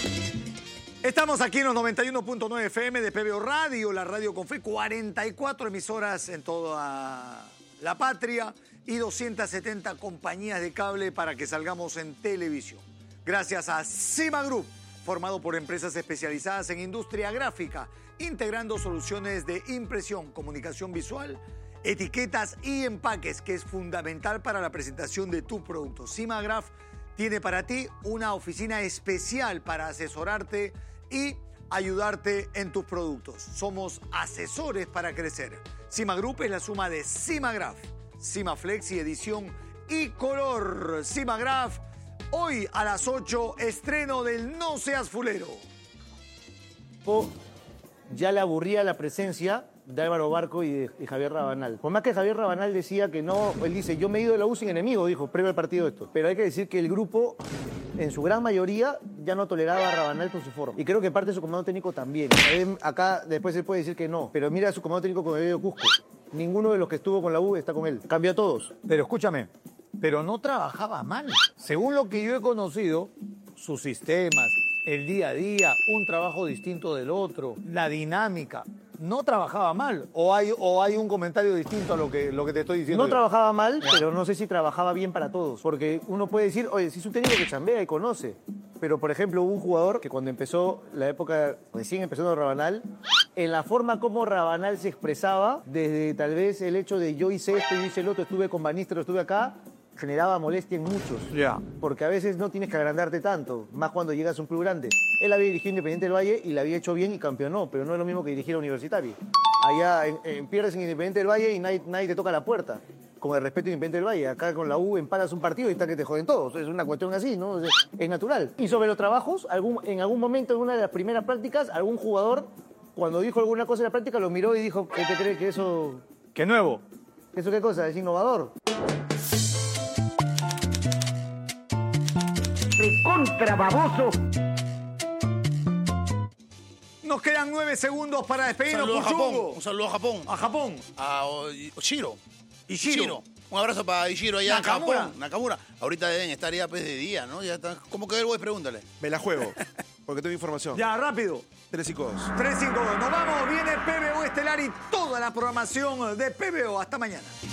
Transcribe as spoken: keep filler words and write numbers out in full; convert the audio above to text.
Estamos aquí en los noventa y uno punto nueve F M de P B O Radio, la radio con fe, cuarenta y cuatro emisoras en toda la patria y doscientas setenta compañías de cable para que salgamos en televisión. Gracias a Cima Group, formado por empresas especializadas en industria gráfica, integrando soluciones de impresión, comunicación visual, etiquetas y empaques, que es fundamental para la presentación de tu producto. Cimagraph tiene para ti una oficina especial para asesorarte y ayudarte en tus productos. Somos asesores para crecer. Cima Group es la suma de Cimagraph, Cimaflex y edición y color. Cimagraph, hoy a las ocho, estreno del No Seas Fulero. Ya le aburría la presencia de Álvaro Barco y de, de Javier Rabanal. Por más que Javier Rabanal decía que no, él dice, yo me he ido de la U sin enemigo, dijo, previo al partido esto. Pero hay que decir que el grupo, en su gran mayoría, ya no toleraba a Rabanal por su forma. Y creo que parte de su comando técnico también. Acá después se puede decir que no, pero mira su comando técnico con Evelio Cusco. Ninguno de los que estuvo con la U está con él. Cambió a todos. Pero escúchame, pero no trabajaba mal. Según lo que yo he conocido, sus sistemas, el día a día, un trabajo distinto del otro, la dinámica, no trabajaba mal. ¿O hay, o hay un comentario distinto a lo que, lo que te estoy diciendo? No yo? trabajaba mal, pero no sé si trabajaba bien para todos. Porque uno puede decir, oye, si es un técnico que chambea y conoce. Pero, por ejemplo, hubo un jugador que cuando empezó la época, recién empezando Rabanal, en la forma como Rabanal se expresaba, desde tal vez el hecho de yo hice esto, yo hice el otro, estuve con Banistro, estuve acá, generaba molestia en muchos. Ya. Yeah. Porque a veces no tienes que agrandarte tanto, más cuando llegas a un club grande. Él había dirigido Independiente del Valle y la había hecho bien y campeonó, pero no es lo mismo que dirigir a Universitario. Allá en, en, pierdes en Independiente del Valle y nadie, nadie te toca la puerta. Con el respeto de Independiente del Valle. Acá con la U empatas un partido y está que te joden todos. Es una cuestión así, ¿no? Es, es natural. Y sobre los trabajos, algún, en algún momento, en una de las primeras prácticas, algún jugador, cuando dijo alguna cosa en la práctica, lo miró y dijo, ¿qué te cree que eso... ¿Qué nuevo? ¿Eso qué cosa? Es innovador. ¡Contra baboso! Nos quedan nueve segundos para despedirnos. Un saludo a Japón. Puchungo. Un saludo a Japón. A Japón. A Oshiro. Ishiro. Un abrazo para Ishiro allá Nakamura. en Japón. Nakamura. Ahorita deben estar ya pues de día, ¿no? Ya está. ¿Cómo quedó el güey? Pregúntale. Me la juego, porque tengo información. Ya, rápido. tres cinco dos. tres cinco dos. Nos vamos. Viene P B O Estelar y toda la programación de P B O. Hasta mañana.